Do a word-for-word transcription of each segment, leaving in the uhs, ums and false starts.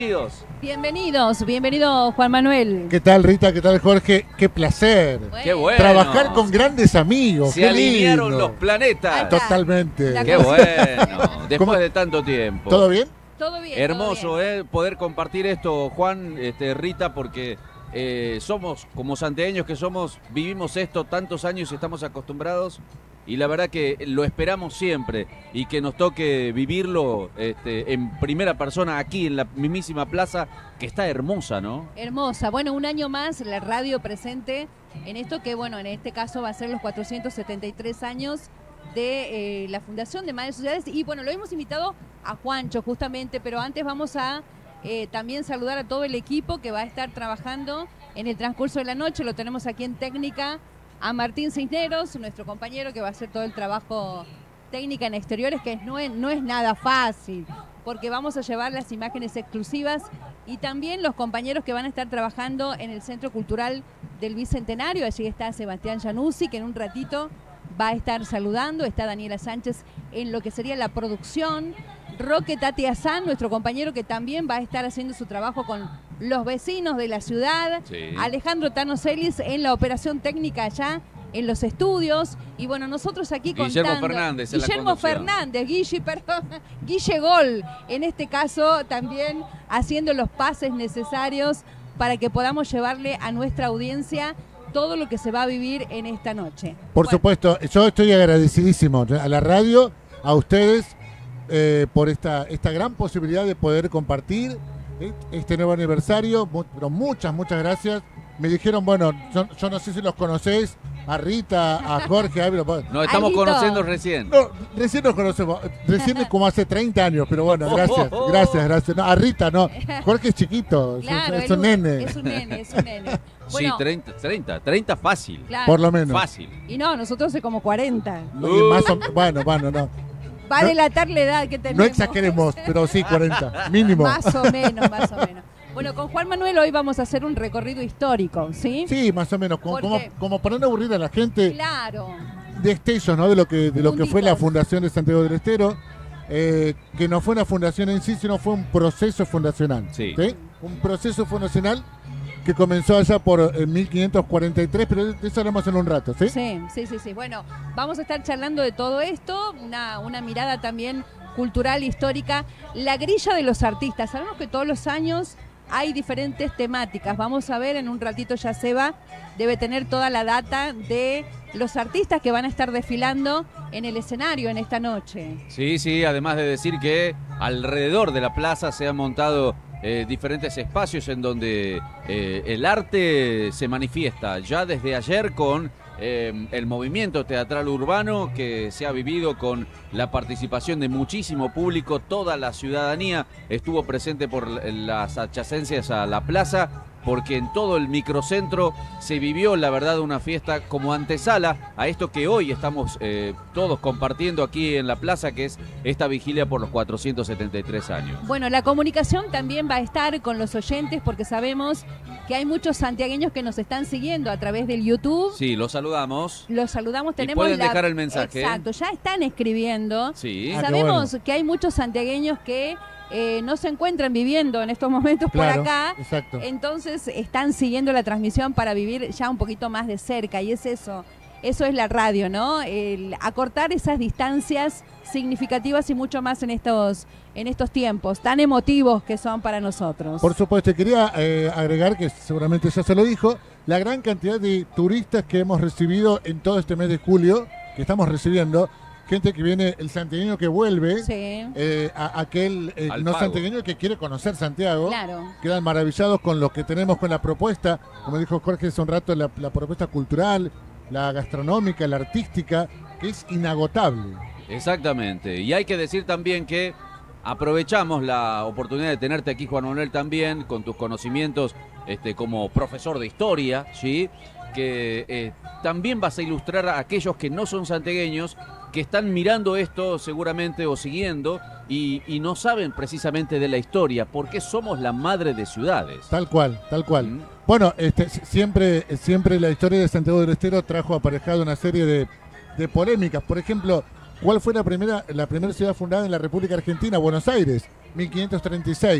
Bienvenidos. Bienvenidos, bienvenido Juan Manuel. ¿Qué tal, Rita? ¿Qué tal, Jorge? Qué placer. Bueno. Qué bueno. Trabajar con grandes amigos. Se qué alinearon lindo. los planetas. Totalmente. La Qué cosa- bueno. Después ¿Cómo? de tanto tiempo. ¿Todo bien? Todo bien. Hermoso, todo bien. eh, poder compartir esto, Juan, este, Rita, porque eh, somos, como santiagueños que somos, vivimos esto tantos años y estamos acostumbrados, y la verdad que lo esperamos siempre, y que nos toque vivirlo este, en primera persona aquí en la mismísima plaza, que está hermosa, ¿no? Hermosa. Bueno, un año más la radio presente en esto que, bueno, en este caso va a ser los cuatrocientos setenta y tres años de eh, la Fundación de Madres Sociales. Y bueno, lo hemos invitado a Juancho justamente, pero antes vamos a eh, también saludar a todo el equipo que va a estar trabajando en el transcurso de la noche. Lo tenemos aquí en técnica a Martín Cisneros, nuestro compañero que va a hacer todo el trabajo técnica en exteriores, que no es, no es nada fácil, porque vamos a llevar las imágenes exclusivas, y también los compañeros que van a estar trabajando en el Centro Cultural del Bicentenario. Allí está Sebastián Januzzi, que en un ratito va a estar saludando. Está Daniela Sánchez en lo que sería la producción. Roque Tati Azán, nuestro compañero, que también va a estar haciendo su trabajo con los vecinos de la ciudad. Sí. Alejandro Tano Celis en la operación técnica allá en los estudios. Y bueno, nosotros aquí Guillermo contando. Fernández en la Guillermo conducción. Fernández, Guille, perdón, Guille Gol, en este caso también haciendo los pases necesarios para que podamos llevarle a nuestra audiencia todo lo que se va a vivir en esta noche. Por Bueno, supuesto, yo estoy agradecidísimo a la radio, a ustedes, eh, por esta, esta gran posibilidad de poder compartir eh, este nuevo aniversario. Mu- pero muchas, muchas gracias. Me dijeron, bueno, yo, yo no sé si los conocéis, a Rita, a Jorge, a Ávila, pues, Nos estamos Alguito. conociendo recién. no, recién nos conocemos, recién como hace treinta años, pero bueno, gracias, gracias, gracias. No, a Rita no, Jorge es chiquito, es, claro, es él un nene, Es un nene, es un nene. Bueno, Sí, treinta, treinta, treinta fácil. claro. por lo menos. Fácil. Y no, nosotros hace como cuarenta. Y más o- bueno, bueno, no, Va a No- delatar la edad que tenemos. no exageremos, pero sí cuarenta, mínimo. Más o menos, más o menos. Bueno, con Juan Manuel hoy vamos a hacer un recorrido histórico, ¿sí? Sí, más o menos, como, ¿Por como, qué? como para no aburrir a la gente, Claro. destellos, ¿no? De lo que de lo que fue la Puntitos. Fundación de Santiago del Estero, eh, que no fue una fundación en sí, sino fue un proceso fundacional. Sí. Un proceso fundacional que comenzó allá por eh, mil quinientos cuarenta y tres, pero de eso hablamos en un rato, ¿sí? Sí, sí, sí, sí. Bueno, vamos a estar charlando de todo esto, una, una mirada también cultural, histórica, la grilla de los artistas. Sabemos que todos los años hay diferentes temáticas. Vamos a ver en un ratito, ya Seba debe tener toda la data de los artistas que van a estar desfilando en el escenario en esta noche. Sí, sí, además de decir que alrededor de la plaza se han montado eh, diferentes espacios en donde eh, el arte se manifiesta ya desde ayer con eh, el movimiento teatral urbano que se ha vivido con la participación de muchísimo público. Toda la ciudadanía estuvo presente por las adyacencias a la plaza, porque en todo el microcentro se vivió, la verdad, una fiesta como antesala a esto que hoy estamos eh, todos compartiendo aquí en la plaza, que es esta vigilia por los cuatrocientos setenta y tres años. Bueno, la comunicación también va a estar con los oyentes, porque sabemos que hay muchos santiagueños que nos están siguiendo a través del YouTube. Sí, los saludamos. Los saludamos, Y tenemos pueden la- dejar el mensaje. Exacto, ya están escribiendo. Sí. Ah, qué Sabemos bueno. que hay muchos santiagueños que eh, no se encuentran viviendo en estos momentos Claro, por acá. exacto. Entonces están siguiendo la transmisión para vivir ya un poquito más de cerca, y es eso. Eso es la radio, ¿no? El acortar esas distancias significativas y mucho más en estos, en estos tiempos tan emotivos que son para nosotros. Por supuesto, y quería eh, agregar, que seguramente ya se lo dijo, la gran cantidad de turistas que hemos recibido en todo este mes de julio, que estamos recibiendo, gente que viene, el santiagueño que vuelve, Sí, eh, a- aquel eh, Al no pago. santiagueño que quiere conocer Santiago, claro. quedan maravillados con lo que tenemos con la propuesta, como dijo Jorge hace un rato, la, la propuesta cultural, la gastronómica, la artística, que es inagotable. Exactamente. Y hay que decir también que aprovechamos la oportunidad de tenerte aquí, Juan Manuel, también con tus conocimientos este, como profesor de historia, ¿sí? Que eh, también vas a ilustrar a aquellos que no son santiagueños, que están mirando esto seguramente o siguiendo y, y no saben precisamente de la historia, porque somos la madre de ciudades. Tal cual, tal cual. Mm. Bueno, este, si- siempre, siempre la historia de Santiago del Estero trajo aparejado una serie de, de polémicas. Por ejemplo, ¿cuál fue la primera, la primera ciudad fundada en la República Argentina? Buenos Aires, mil quinientos treinta y seis.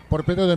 por Pedro de